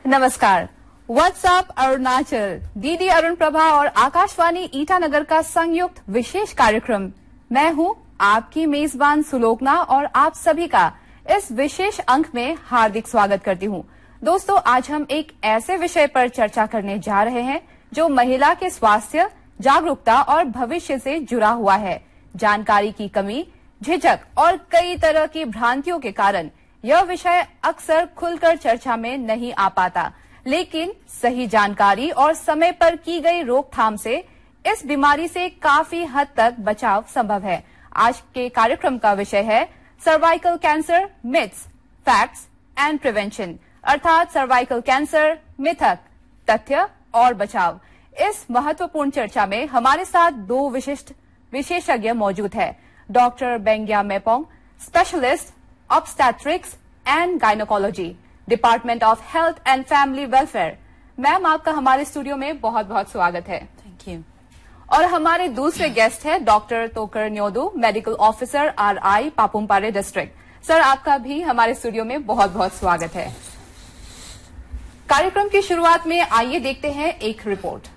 नमस्कार। WhatsApp Arunachal, DD Arun Prabha और आकाशवाणी ईटानगर का संयुक्त विशेष कार्यक्रम। मैं हूं आपकी मेजबान सुलोकना और आप सभी का इस विशेष अंक में हार्दिक स्वागत करती हूं। दोस्तों, आज हम एक ऐसे विषय पर चर्चा करने जा रहे हैं जो महिला के स्वास्थ्य, जागरूकता और भविष्य से जुड़ा हुआ है। जानकारी की कमी, झिझक और कई तरह की भ्रांतियों के कारण यह विषय अक्सर खुलकर चर्चा में नहीं आ पाता, लेकिन सही जानकारी और समय पर की गई रोकथाम से इस बीमारी से काफी हद तक बचाव संभव है। आज के कार्यक्रम का विषय है cervical cancer myths, facts and prevention, अर्थात सर्वाइकल कैंसर, मिथक, तथ्य और बचाव। इस महत्वपूर्ण चर्चा में हमारे साथ दो विशेषज्ञ मौजूद है। Doctor बेंग्या मेपोंग, specialist obstetrics and gynaecology, department of health and family welfare. Ma'am, आपका हमारे स्टूडियो में बहुत बहुत स्वागत है। Thank you. और हमारे दूसरे गेस्ट हैं doctor तोकर न्योदू, medical officer RI Papum Pare district. Sir, आपका भी हमारे स्टूडियो में बहुत बहुत स्वागत है। कार्यक्रम की शुरुआत में आइए देखते हैं एक रिपोर्ट।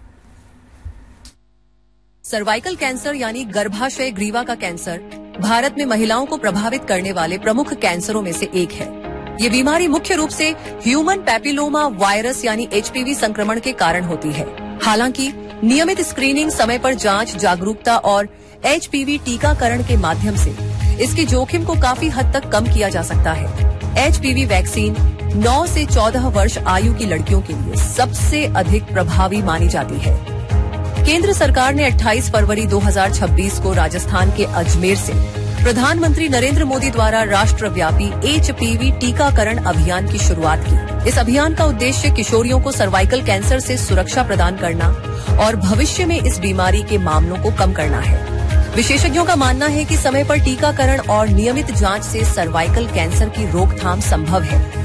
सर्वाइकल कैंसर यानी गर्भाशय ग्रीवा का कैंसर भारत में महिलाओं को प्रभावित करने वाले प्रमुख कैंसरों में से एक है। ये बीमारी मुख्य रूप से ह्यूमन पैपिलोमा वायरस यानी HPV संक्रमण के कारण होती है। हालांकि नियमित स्क्रीनिंग, समय पर जांच, जागरूकता और HPV टीकाकरण के माध्यम से इसके जोखिम को काफी हद तक कम किया जा सकता है। HPV वैक्सीन 9 से 14 वर्ष आयु की लड़कियों के लिए सबसे अधिक प्रभावी मानी जाती है। केंद्र सरकार ने 28 फरवरी 2026 को राजस्थान के अजमेर से प्रधानमंत्री नरेंद्र मोदी द्वारा राष्ट्रव्यापी HPV टीकाकरण अभियान की शुरुआत की। इस अभियान का उद्देश्य किशोरियों को सर्वाइकल कैंसर से सुरक्षा प्रदान करना और भविष्य में इस बीमारी के मामलों को कम करना है। विशेषज्ञों का मानना है कि समय पर टीकाकरण और नियमित जांच से सर्वाइकल कैंसर की रोकथाम संभव है।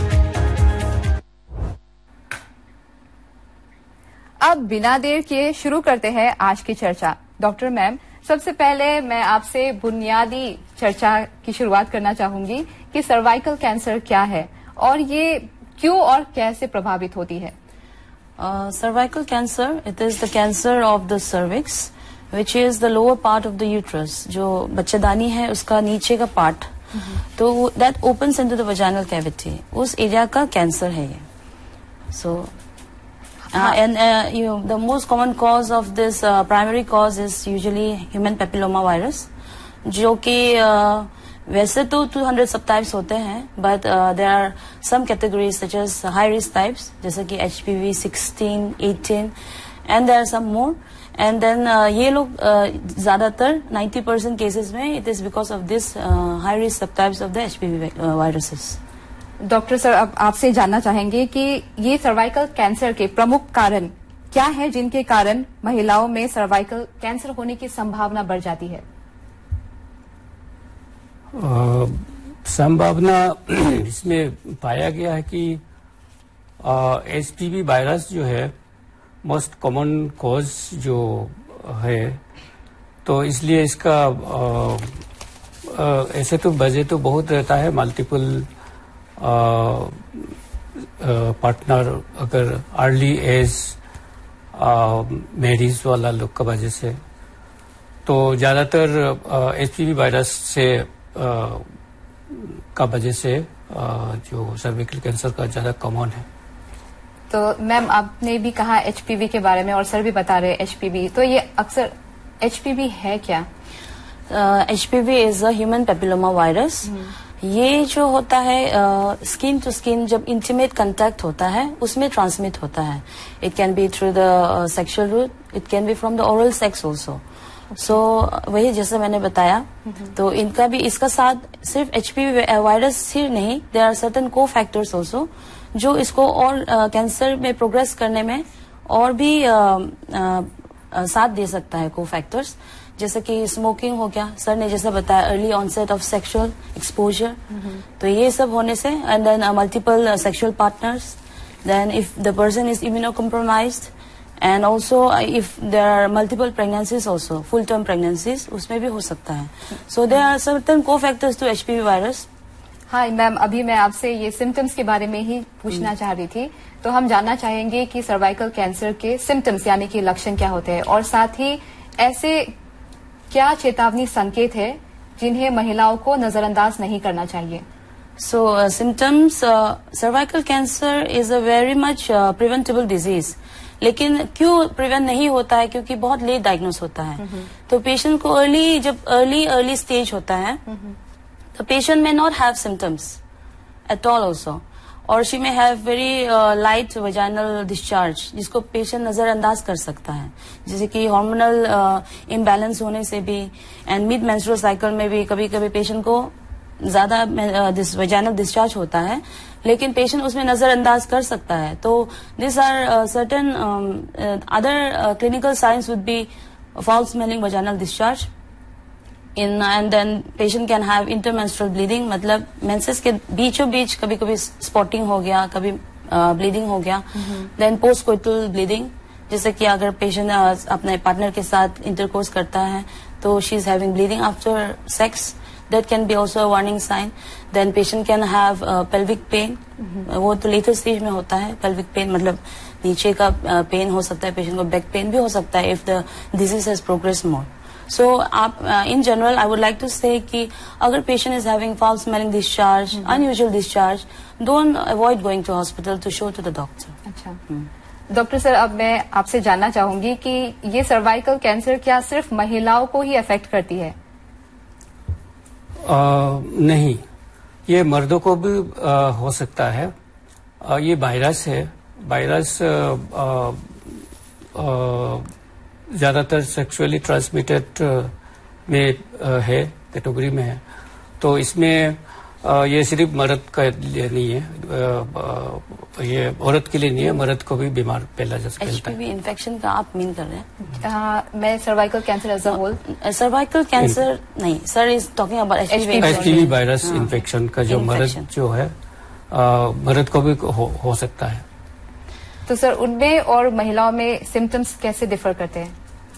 अब बिना देर किए शुरू करते हैं आज की चर्चा। डॉक्टर मैम, सबसे पहले मैं आपसे बुनियादी चर्चा की शुरुआत करना चाहूंगी कि सर्वाइकल कैंसर क्या है और ये क्यों और कैसे प्रभावित होती है। Cervical cancer, it is the cancer of the cervix which is the lower part of the uterus. जो बच्चेदानी है उसका नीचे का पार्ट, तो that opens into the vaginal cavity, उस एरिया का कैंसर है ये। सो and the most common cause of this primary cause is usually human papilloma virus, जो कि वैसे तो 200 subtypes होते हैं, but there are some categories such as high risk types जैसे कि HPV 16, 18 and there are some more, and then ये लोग ज्यादातर 90% cases में it is because of this high risk subtypes of the HPV viruses। Doctor sir, अब आपसे जानना चाहेंगे कि ये सर्वाइकल कैंसर के प्रमुख कारण क्या है जिनके कारण महिलाओं में सर्वाइकल कैंसर होने की संभावना बढ़ जाती है। संभावना इसमें पाया गया है कि HPV वायरस जो है मोस्ट कॉमन कॉज जो है, तो इसलिए इसका ऐसे तो वजह तो बहुत रहता है, मल्टीपल पार्टनर, अगर अर्ली एज मैरिज वाला लोग का वजह से, तो ज्यादातर HPV वायरस से का वजह से जो सर्वाइकल कैंसर का ज्यादा कॉमन है। तो मैम, आपने भी कहा HPV के बारे में और सर भी बता रहे HPV, तो ये अक्सर HPV है क्या? HPV is a human papilloma virus. ये जो होता है स्किन टू स्किन, जब इंटीमेट कांटेक्ट होता है उसमें ट्रांसमिट होता है। It can be through the sexual root, it can be from the oral sex also. सो वही जैसे मैंने बताया, तो इनका भी इसका साथ सिर्फ HPV वायरस ही नहीं, देयर आर सर्टेन को फैक्टर्स ऑल्सो जो इसको और कैंसर में प्रोग्रेस करने में और भी साथ दे सकता है। को फैक्टर्स जैसे कि स्मोकिंग हो गया, सर ने जैसा बताया, early onset of sexual exposure, तो ये सब होने से, and then multiple sexual partners, then if the person is immuno compromised, and also if there are multiple pregnancies also, full term pregnancies, उसमें भी हो सकता है। सो देयर आर सर्टेन को फैक्टर्स टू HPV वायरस। हाँ ma'am, अभी मैं आपसे ये सिम्टम्स के बारे में ही पूछना चाह रही थी। तो हम जानना चाहेंगे कि सर्वाइकल कैंसर के सिम्टम्स यानी कि लक्षण क्या होते हैं, और साथ ही ऐसे क्या चेतावनी संकेत है जिन्हें महिलाओं को नजरअंदाज नहीं करना चाहिए। So symptoms, cervical cancer is a very much preventable disease. लेकिन क्यों प्रिवेंट नहीं होता है? क्योंकि बहुत लेट डायग्नोस होता है। तो पेशेंट को जब अर्ली स्टेज होता है, the patient may not have symptoms at all also, or she may have very light vaginal discharge, जिसको पेशेंट नजरअंदाज कर सकता है। जैसे कि हार्मोनल इम्बैलेंस होने से भी एंड मिड मेंस्ट्रुअल साइकिल में भी कभी कभी पेशेंट को ज्यादा वेजाइनल डिस्चार्ज होता है, लेकिन पेशेंट उसमें नजरअंदाज कर सकता है। तो this are certain other clinical science would be foul smelling vaginal discharge and then patient can have intermenstrual bleeding, मतलब मेंसेस के बीचों बीच कभी कभी स्पॉटिंग हो गया, कभी ब्लीडिंग हो गया। देन पोस्ट कोइटल ब्लीडिंग, जैसे कि अगर पेशेंट अपने पार्टनर के साथ इंटरकोर्स करता है तो she is having bleeding after sex, that can be also a warning sign. Then patient can have pelvic pain, वो तो later stage में होता है। pelvic pain मतलब नीचे का पेन हो सकता है, पेशेंट को बैक पेन भी हो सकता है if the disease has progressed more. So आप in general I would like to say कि अगर patient is having foul smelling discharge, unusual discharge, don't avoid going to hospital to show to the doctor. अच्छा doctor sir, अब मैं आपसे जानना चाहूंगी कि ये सर्वाइकल कैंसर क्या सिर्फ महिलाओं को ही अफेक्ट करती है? नहीं, ये मर्दों को भी हो सकता है। ये वायरस है। वायरस ज्यादातर सेक्सुअली ट्रांसमिटेड में है, कैटेगरी में है। तो इसमें ये सिर्फ मर्द का लिए नहीं है, ये औरत के लिए नहीं है, मर्द को भी बीमार फैला जा सकता है। एचपीवी इन्फेक्शन का आप मीन कर रहे हैं? मैं cervical cancer as a whole, cervical cancer नहीं sir, is talking about HPV virus infection का जो मर्द जो है, मर्द को भी हो सकता है। तो सर उनमें और महिलाओं में सिम्टम्स कैसे डिफर करते हैं?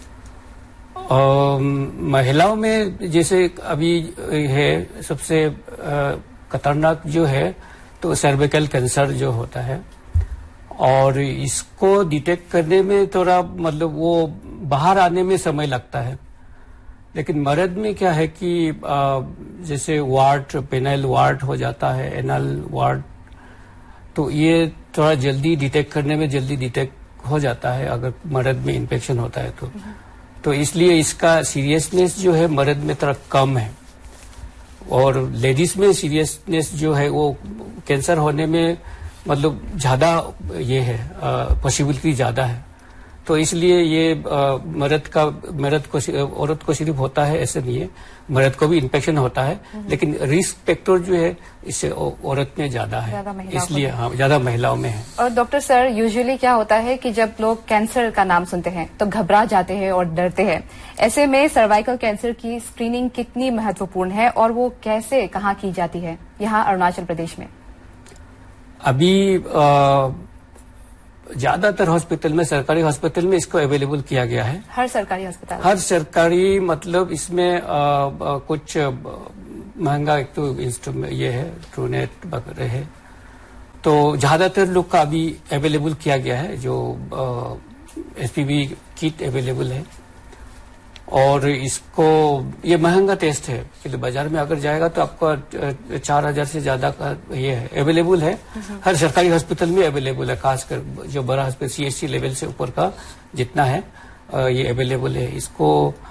महिलाओं में जैसे अभी है सबसे खतरनाक जो है तो सर्वाइकल कैंसर जो होता है, और इसको डिटेक्ट करने में थोड़ा मतलब वो बाहर आने में समय लगता है। लेकिन मर्द में क्या है कि जैसे वार्ड, पेनाइल वार्ड हो जाता है, एनल वार्ड, तो ये थोड़ा जल्दी डिटेक्ट करने में जल्दी डिटेक्ट हो जाता है अगर मर्द में इन्फेक्शन होता है तो इसलिए इसका सीरियसनेस जो है मर्द में थोड़ा कम है, और लेडीज में सीरियसनेस जो है वो कैंसर होने में मतलब ज्यादा ये है, पॉसिबिलिटी ज्यादा है। तो इसलिए ये औरत को सिर्फ होता है ऐसे नहीं है, मर्द को भी इन्फेक्शन होता है, लेकिन रिस्क फैक्टर जो है इससे औरत में ज्यादा है, इसलिए हाँ ज्यादा महिलाओं में है। और डॉक्टर सर, यूजुअली क्या होता है कि जब लोग कैंसर का नाम सुनते हैं तो घबरा जाते हैं और डरते हैं। ऐसे में सर्वाइकल कैंसर की स्क्रीनिंग कितनी महत्वपूर्ण है और वो कैसे, कहाँ की जाती है यहाँ अरुणाचल प्रदेश में? अभी ज्यादातर हॉस्पिटल में, सरकारी हॉस्पिटल में इसको अवेलेबल किया गया है। हर सरकारी अस्पताल? हर सरकारी, मतलब इसमें कुछ महंगा एक तो इंस्ट्रूमेंट ये है, ट्रूनेट वगैरह है, तो ज्यादातर लोग का अभी अवेलेबल किया गया है, जो एचपीवी किट अवेलेबल है। और इसको ये महंगा टेस्ट है, इसलिए बाजार में अगर जाएगा तो आपको 4,000 से ज्यादा का ये है, अवेलेबल है। हर सरकारी हॉस्पिटल में अवेलेबल है, खासकर जो बड़ा हॉस्पिटल सीएचसी लेवल से ऊपर का जितना है ये अवेलेबल है। इसको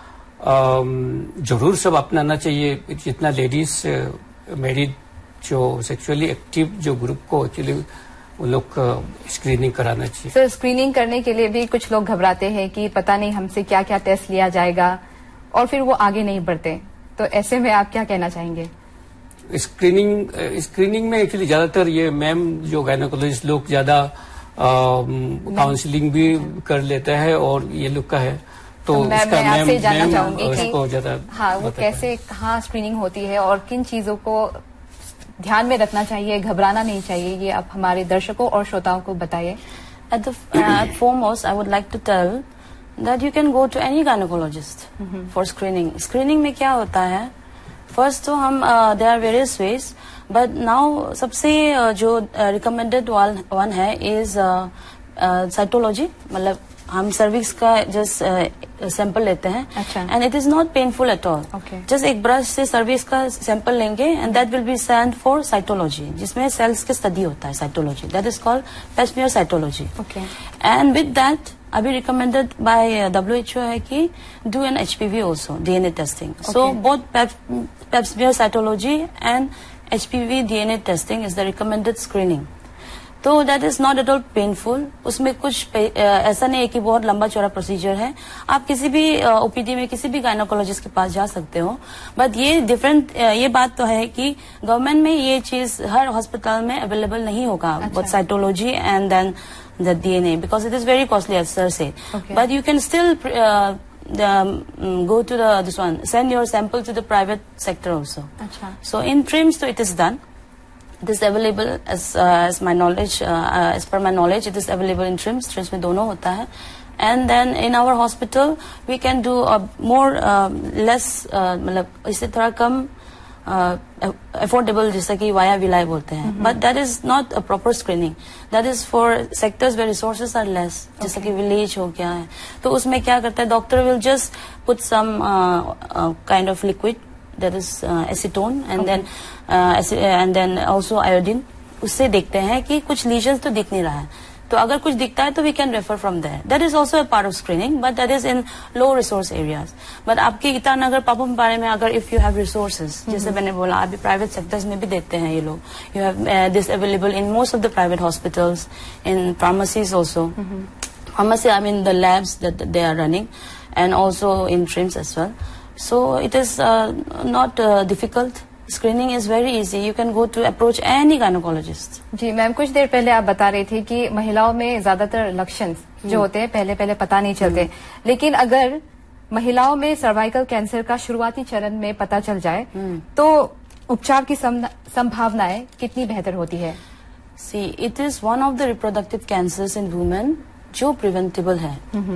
जरूर सब अपनाना चाहिए, जितना लेडीज मैरिड जो सेक्सुअली एक्टिव जो ग्रुप को एक्चुअली उन लोग स्क्रीनिंग कराना चाहिए। सर, स्क्रीनिंग करने के लिए भी कुछ लोग घबराते हैं कि पता नहीं हमसे क्या क्या टेस्ट लिया जाएगा, और फिर वो आगे नहीं बढ़ते, तो ऐसे में आप क्या कहना चाहेंगे? स्क्रीनिंग में एक्चुअली ज्यादातर ये मैम जो गायनेकोलॉजिस्ट लोग ज्यादा काउंसलिंग भी कर लेते हैं, और ये लोग का है तो मैं आपसे जानना चाहूंगी कि ज्यादा हाँ वो कैसे, कहाँ स्क्रीनिंग होती है और किन चीजों को ध्यान में रखना चाहिए, घबराना नहीं चाहिए, ये आप हमारे दर्शकों और श्रोताओं को बताइए। At foremost, I would like to tell that you can go to any gynecologist for screening. Screening में क्या होता है? First तो हम there are various ways, but now सबसे जो रिकमेंडेड वन है इज साइटोलॉजी, मतलब हम सर्विक्स का जस्ट सैंपल लेते हैं and it is not painful at all. Just एक ब्रश से सर्विक्स का सैंपल लेंगे and that will be sent for cytology, जिसमें सेल्स की स्टडी होता है cytology, that is called Pep smear cytology. And with that अभी रिकमेंडेड बाय WHO है कि do an HPV also, DNA testing. So both Pep smear cytology and HPV DNA testing is the recommended screening. तो that is not at all painful, उसमें कुछ ऐसा नहीं है कि बहुत लंबा चौड़ा प्रोसीजर है। आप किसी भी OPD में किसी भी गायनोकोलॉजिस्ट के पास जा सकते हो, बट ये डिफरेंट ये बात तो है कि गवर्नमेंट में ये चीज हर हॉस्पिटल में अवेलेबल नहीं होगा, but cytology and then the DNA, because it is very costly as sir से, but you can still go to this one, send your sample to the private sector also. So in TRIMS, so it is done. It is available as my knowledge, as per my knowledge, it is available in TRIMS. TRIMS में दोनों होता है. And then in our hospital, we can do a more less, मतलब इससे थोड़ा कम affordable, जैसा कि via विलाय बोलते हैं. But that is not a proper screening. That is for sectors where resources are less, जैसा कि village हो गया है. तो उसमें क्या करता है, doctor will just put some kind of liquid. That is acetone and then also iodine. उससे देखते हैं कि कुछ lesions तो दिख नहीं रहा है, तो अगर कुछ दिखता है तो we can refer from there. That is also a part of screening, but that is in low resource areas. But आपके ईटानगर पापुम पारे में अगर if you have resources, जैसे मैंने बोला अभी private sectors में भी देते हैं ये लोग, you have this available in most of the private hospitals, in pharmacies also. Pharmacy, I mean the labs that they are running, and also in TRIMS as well. So it is not difficult. Screening is very easy. You can go to approach any gynecologist. Ji ma'am, कुछ देर पहले आप बता रही थी कि महिलाओं में ज्यादातर लक्षण जो होते हैं पहले पता नहीं चलते, लेकिन अगर महिलाओं में सर्वाइकल कैंसर का शुरुआती चरण में पता चल जाए तो उपचार की संभावनाएं कितनी बेहतर होती है? See, it is one of the reproductive cancers in women जो प्रिवेंटेबल है.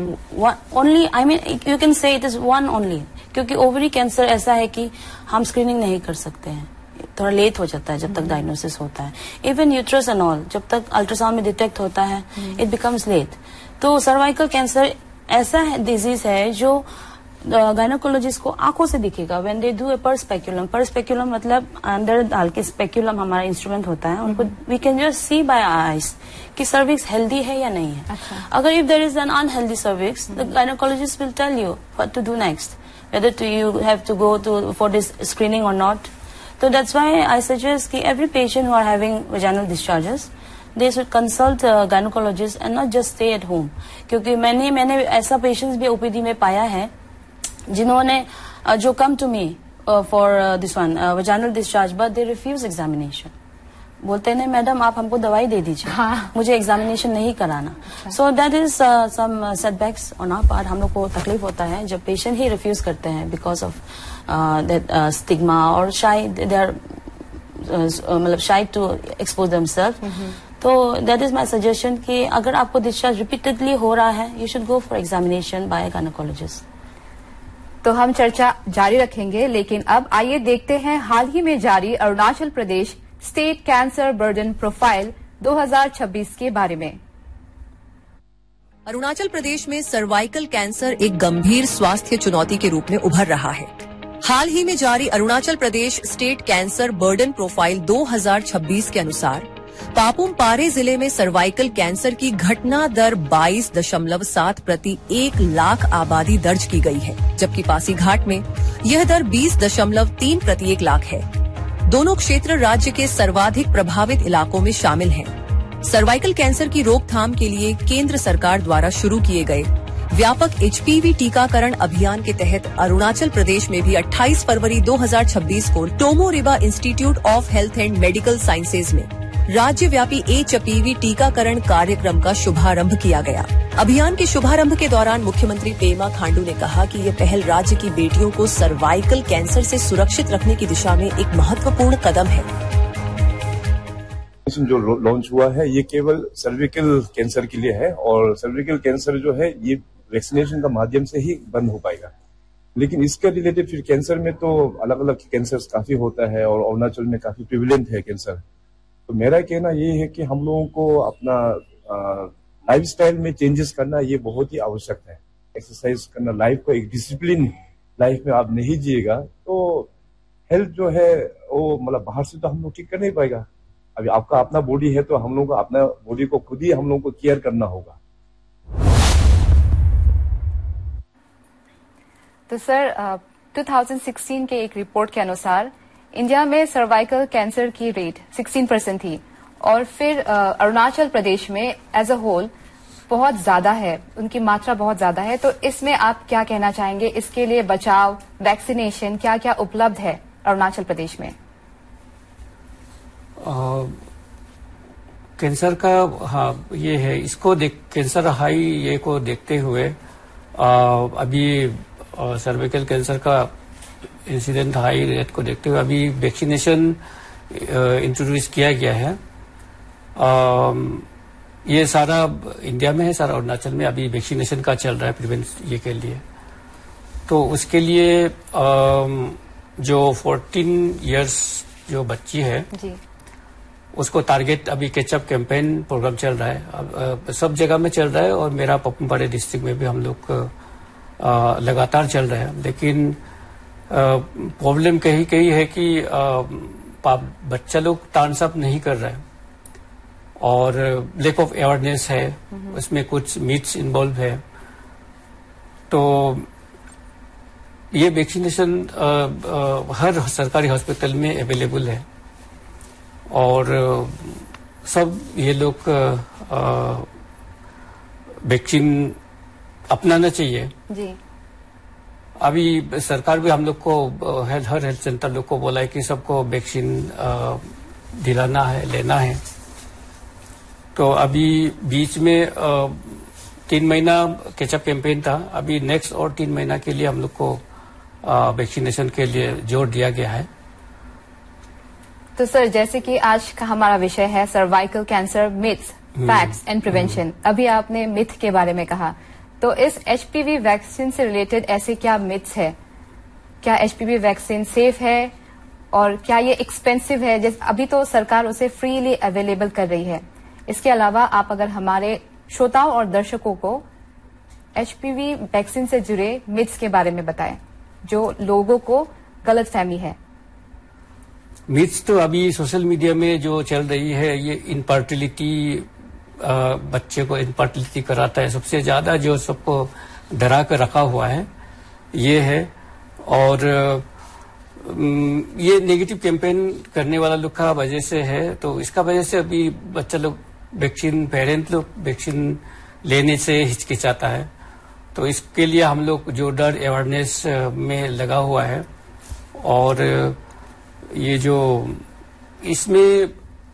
Only, I mean you can say it is one only, क्योंकि ओवरी कैंसर ऐसा है कि हम स्क्रीनिंग नहीं कर सकते हैं, थोड़ा लेट हो जाता है जब तक डायग्नोसिस होता है. इवन यूट्रस एंड ऑल जब तक अल्ट्रासाउंड में डिटेक्ट होता है इट बिकम्स लेट. तो सर्वाइकल कैंसर ऐसा डिजीज है जो गायनोकोलॉजिस्ट को आंखों से दिखेगा व्हेन दे डू ए पर स्पेक्यूलम. पर स्पेक्यूलम मतलब अंदर डाल के स्पेक्यूलम हमारा इंस्ट्रूमेंट होता है, उनको we can just see bye eyes कि सर्विक्स हेल्दी है या नहीं है. अगर if there is an unhealthy cervix, the gynaecologist will tell you what to do next, weather to you have to go to for this screening और not. तो that's why I suggest कि every patient who are having vaginal discharges, they should consult gynecologist and not just stay at home. क्योंकि मैंने ऐसा patients भी OPD में पाया है जिन्होंने जो come to me for this one vaginal discharge, but they refuse examination. बोलते हैं मैडम आप हमको दवाई दे दीजिए, मुझे एग्जामिनेशन नहीं कराना. So that is some setbacks on our part. हम लोग को तकलीफ होता है जब पेशेंट ही रिफ्यूज करते हैं बिकॉज ऑफ दैट स्टिग्मा और शाई, दे आर मतलब शाई टू एक्सपोज देमसेल्फ. तो दैट इज माई सजेशन कि अगर आपको डिस्चार्ज रिपीटेडली हो रहा है, you should go for examination by gynaecologist. तो हम चर्चा जारी रखेंगे, लेकिन अब आइए देखते हैं हाल ही में जारी Arunachal Pradesh state cancer burden profile 2026 के बारे में. अरुणाचल प्रदेश में सर्वाइकल कैंसर एक गंभीर स्वास्थ्य चुनौती के रूप में उभर रहा है. हाल ही में जारी Arunachal Pradesh state cancer burden profile 2026 के अनुसार पापुम पारे जिले में सर्वाइकल कैंसर की घटना दर 22.7 प्रति 1 लाख आबादी दर्ज की गई है, जबकि पासीघाट में यह दर 20.3 प्रति 1 लाख है. दोनों क्षेत्र राज्य के सर्वाधिक प्रभावित इलाकों में शामिल हैं. सर्वाइकल कैंसर की रोकथाम के लिए केंद्र सरकार द्वारा शुरू किए गए व्यापक HPV टीकाकरण अभियान के तहत अरुणाचल प्रदेश में भी 28 फरवरी 2026 को Tomo Riba institute of health and medical sciences में राज्यव्यापी HPV टीकाकरण कार्यक्रम का शुभारंभ किया गया. अभियान के शुभारंभ के दौरान मुख्यमंत्री पेमा खांडू ने कहा कि ये पहल राज्य की बेटियों को सर्वाइकल कैंसर से सुरक्षित रखने की दिशा में एक महत्वपूर्ण कदम है. जो लॉन्च हुआ है ये केवल सर्विकल कैंसर के लिए है, और सर्विकल कैंसर जो है ये वैक्सीनेशन का माध्यम से ही बंद हो पाएगा. लेकिन इसके रिलेटेड फिर कैंसर में तो अलग अलग कैंसर काफी होता है और अरुणाचल में काफी प्रिविलेंट है कैंसर। तो मेरा कहना ये है कि हम लोगों को अपना लाइफस्टाइल में चेंजेस करना ये बहुत ही आवश्यक है। एक्सरसाइज करना, लाइफ को एक डिसिप्लिन लाइफ में आप नहीं जिएगा तो हेल्थ जो है वो मतलब बाहर से तो हम लोग ठीक कर नहीं पाएगा। अभी आपका अपना बॉडी है तो हम लोग को अपना बॉडी को खुद ही हम लोग को केयर करना होगा। तो सर 2016 के एक रिपोर्ट के अनुसार इंडिया में सर्वाइकल कैंसर की रेट 16% थी और फिर अरुणाचल प्रदेश में एज अ होल बहुत ज्यादा है, उनकी मात्रा बहुत ज्यादा है। तो इसमें आप क्या कहना चाहेंगे? इसके लिए बचाव, वैक्सीनेशन क्या क्या उपलब्ध है अरुणाचल प्रदेश में? कैंसर का हाँ ये है, इसको कैंसर हाई ये को देखते हुए अभी सर्वाइकल कैंसर का इंसिडेंट हाई रेट को देखते हुए अभी वैक्सीनेशन इंट्रोड्यूस किया गया है। ये सारा इंडिया में है, सारा अरुणाचल में अभी वैक्सीनेशन का चल रहा है प्रिवेंशन ये के लिए। तो उसके लिए जो 14 इयर्स जो बच्ची है जी, उसको टारगेट अभी कैचअप कैंपेन प्रोग्राम चल रहा है, सब जगह में चल रहा है और मेरा पपुमपारे डिस्ट्रिक्ट में भी हम लोग लगातार चल रहा है। लेकिन प्रॉब्लम कहीं है कि बच्चा लोग टाइम्स अप नहीं कर रहा है और लैक ऑफ अवेयरनेस है, उसमें कुछ मिथ्स इन्वॉल्व है। तो ये वैक्सीनेशन हर सरकारी हॉस्पिटल में अवेलेबल है और सब ये लोग वैक्सीन अपनाना चाहिए जी। अभी सरकार भी हम लोग को हर हेल्थ सेंटर लोग को बोला है कि सबको वैक्सीन दिलाना है, लेना है। तो अभी बीच में 3 महीना कैचअप कैंपेन था, अभी नेक्स्ट और 3 महीना के लिए हम लोग को वैक्सीनेशन के लिए जोर दिया गया है। तो सर जैसे कि आज का हमारा विषय है cervical cancer myths, facts and prevention, अभी आपने मिथ के बारे में कहा, तो इस एचपीवी वैक्सीन से रिलेटेड ऐसे क्या मिथ्स है? क्या एचपीवी वैक्सीन सेफ है और क्या ये एक्सपेंसिव है? जैसे अभी तो सरकार उसे फ्रीली अवेलेबल कर रही है। इसके अलावा आप अगर हमारे श्रोताओं और दर्शकों को एचपीवी वैक्सीन से जुड़े मिथ्स के बारे में बताएं जो लोगों को गलतफहमी है। मिथ्स तो अभी सोशल मीडिया में जो चल रही है, ये इनफर्टिलिटी, बच्चे को इनफर्टिलिटी कराता है, सबसे ज्यादा जो सबको डरा कर रखा हुआ है ये है। और ये नेगेटिव कैंपेन करने वाला लोग का वजह से है, तो इसका वजह से अभी बच्चा लोग वैक्सीन, पेरेंट लोग वैक्सीन लेने से हिचकिचाता है। तो इसके लिए हम लोग जो डर अवेयरनेस में लगा हुआ है और ये जो इसमें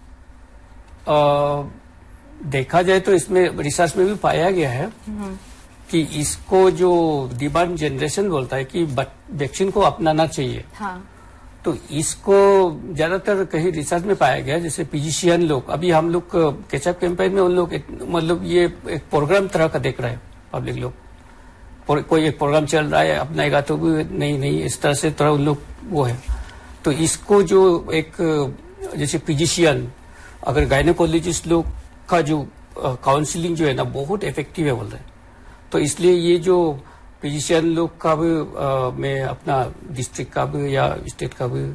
देखा जाए तो इसमें रिसर्च में भी पाया गया है कि इसको जो डिमांड जनरेशन बोलता है कि वैक्सीन को अपनाना चाहिए। हाँ। तो इसको ज्यादातर कहीं रिसर्च में पाया गया, जैसे फिजिशियन लोग, अभी हम लोग कैचअप कैंपेन में उन लोग मतलब ये एक प्रोग्राम तरह का देख रहा है पब्लिक लोग, कोई एक प्रोग्राम चल रहा है अपनाएगा तो भी नहीं, इस तरह से थोड़ा उन लोग वो है। तो इसको जो एक जैसे फिजिशियन, अगर गायनेकोलॉजिस्ट लोग का जो काउंसलिंग जो है ना बहुत इफेक्टिव है बोल रहे हैं। तो इसलिए ये जो फिजिशियन लोग का भी मैं अपना डिस्ट्रिक्ट का भी या स्टेट का भी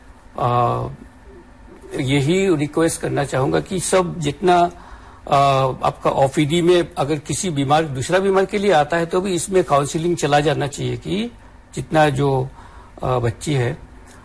यही रिक्वेस्ट करना चाहूंगा कि सब जितना आपका ओपीडी में अगर किसी बीमार दूसरा बीमार के लिए आता है तो भी इसमें काउंसलिंग चला जाना चाहिए कि जितना जो बच्ची है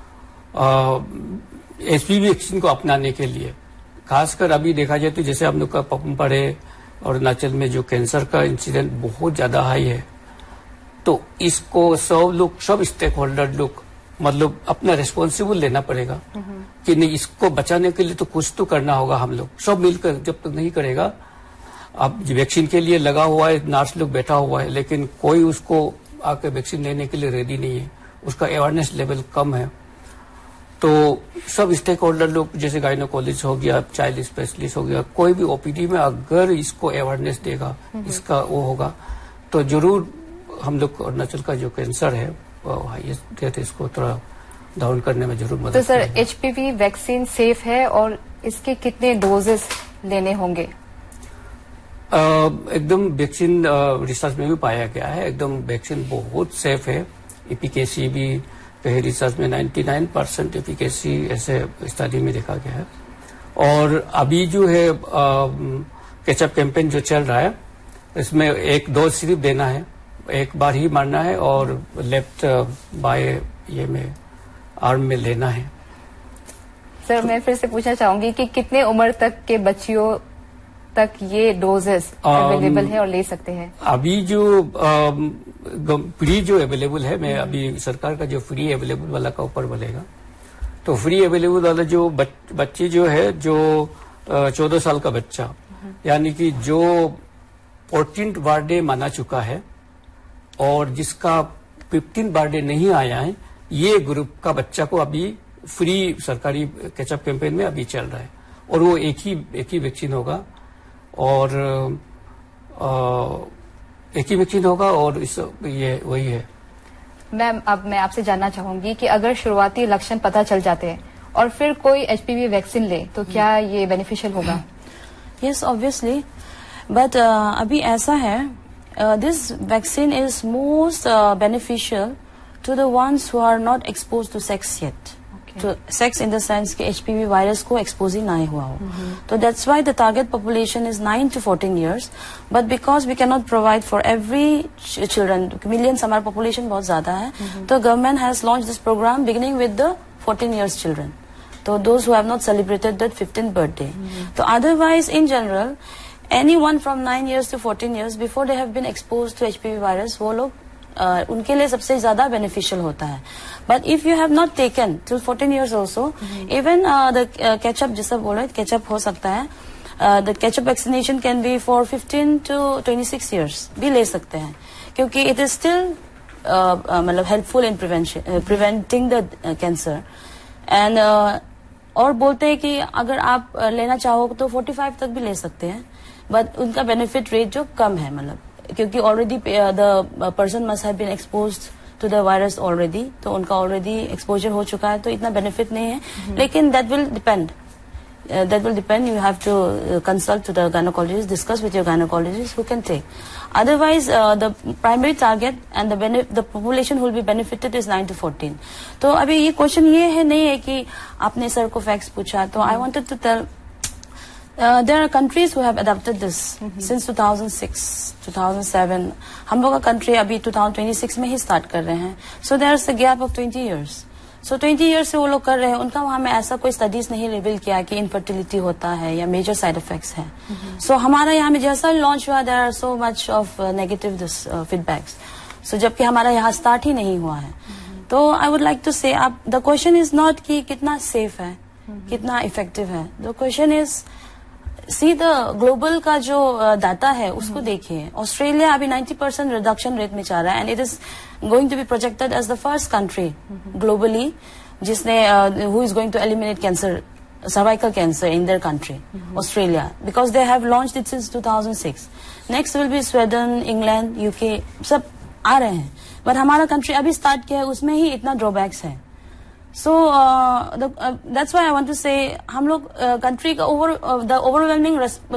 एचपीवी वैक्सीन को अपनाने के लिए। खासकर अभी देखा जाए तो जैसे हम लोग का पपुमपारे और अरुणाचल में जो कैंसर का इंसिडेंट बहुत ज्यादा हाई है, तो इसको सब स्टेक होल्डर लोग मतलब अपना रिस्पॉन्सिबल लेना पड़ेगा कि नहीं, इसको बचाने के लिए तो कुछ तो करना होगा। हम लोग सब मिलकर जब तक नहीं करेगा, अब वैक्सीन के लिए लगा हुआ है, नर्स लोग बैठा हुआ है, लेकिन कोई उसको आकर वैक्सीन लेने के लिए रेडी नहीं है, उसका अवेयरनेस लेवल कम है। तो सब स्टेक होल्डर लोग जैसे गायनेकोलॉजिस्ट हो गया, चाइल्ड स्पेशलिस्ट हो गया, कोई भी ओपीडी में अगर इसको अवेयरनेस देगा, इसका वो होगा, तो जरूर हम लोग अरुणाचल का जो कैंसर है हाईएस्ट डेथ, इसको थोड़ा डाउन करने में जरूर मदद तो सर करेगा। HPV वैक्सीन सेफ है और इसके कितने डोजेस लेने होंगे? एकदम वैक्सीन रिसर्च में भी पाया गया है, एकदम वैक्सीन बहुत सेफ है। एफिकेसी भी कई रिसर्च में 99% एफिकेसी ऐसे स्टडी में देखा गया है। और अभी जो है कैचअप कैंपेन जो चल रहा है, इसमें एक डोज सिर्फ देना है, एक बार ही मारना है और लेफ्ट बाय ये में आर्म में लेना है। सर मैं फिर से पूछना चाहूंगी कि कितने उम्र तक के बच्चियों तक ये डोजेस अवेलेबल है और ले सकते हैं? अभी जो फ्री जो अवेलेबल है, मैं अभी सरकार का जो फ्री अवेलेबल वाला का ऊपर बोलेगा, तो फ्री अवेलेबल वाला जो बच्चे जो है, जो 14 साल का बच्चा, यानी कि जो 14th बर्थडे माना चुका है और जिसका 15th बर्थडे नहीं आया है, ये ग्रुप का बच्चा को अभी फ्री सरकारी कैचअप कैंपेन में अभी चल रहा है। और वो एक ही वैक्सीन होगा और एक ही वैक्सीन होगा और ये वही है। मैम अब मैं आपसे जानना चाहूंगी कि अगर शुरुआती लक्षण पता चल जाते हैं और फिर कोई HPV वैक्सीन ले तो क्या ये बेनिफिशियल होगा? Yes, obviously, but अभी ऐसा है, this vaccine is most beneficial to the ones who are not exposed to sex yet. तो सेक्स इन द सेंस कि HPV वायरस को एक्सपोज ना हुआ हो, तो that's why the target population is 9 to 14 years, but because we can not provide for every children, millions हमारा population बहुत ज्यादा है, तो government has launch this programme beginning with the 14 years children, तो those who have not celebrated that 15th birthday. तो otherwise in general anyone from 9 years to 14 years before they have been exposed to HPV virus, वो लोग उनके लिए सबसे ज्यादा beneficial होता है। But if you have not taken till 14 years also, even the catch up जिसका बोल रहे कैचअप हो सकता है, the catch up vaccination can be for 15 to 26 years भी ले सकते हैं, क्योंकि इट इज स्टिल मतलब helpful in preventing the cancer. And और बोलते हैं कि अगर आप लेना चाहो तो 45 तक भी ले सकते हैं, बट उनका बेनिफिट रेट जो कम है, मतलब क्योंकि already the person must have been exposed to the virus already, तो उनका ऑलरेडी एक्सपोजर हो चुका है, तो इतना बेनिफिट नहीं है। लेकिन that will depend, you have to consult to the gynecologist, discuss with your gynecologist who can take. Otherwise, the primary target and the population who will be benefited is 9 to 14. तो अभी ये question ये है नहीं है कि आपने sir को फैक्ट्स पूछा, तो I wanted to tell there are countries who have adopted this since 2006, 2007. हम लोग का कंट्री अभी 2026 में ही स्टार्ट कर रहे हैं, so there is a gap of 20 years. So 20 years से वो लोग कर रहे हैं, उनका वहां में ऐसा कोई स्टडीज नहीं रिवील किया कि इनफर्टिलिटी होता है या मेजर साइड इफेक्ट्स है। सो हमारा यहाँ में जैसा लॉन्च हुआ, there are so much of negative this feedbacks, सो जबकि हमारा यहाँ स्टार्ट ही नहीं हुआ है। तो आई वुड लाइक टू से, आप द क्वेश्चन इज नॉट कि कितना सेफ है, कितना इफेक्टिव है, the question is see the global का जो डाटा है उसको देखिए। ऑस्ट्रेलिया अभी 90% रिडक्शन रेट में जा रहा है, and it is going to be projected as the first country globally जिसने who is going to eliminate cancer, cervical cancer in their country, Australia, because they have launched it since 2006। Next will be Sweden, England, UK, सब आ रहे हैं, but हमारा country अभी start किया है, उसमें ही इतना ड्रॉबैक्स है। So that's why I want to say हम लोग कंट्री का द ओवरवेलमिंग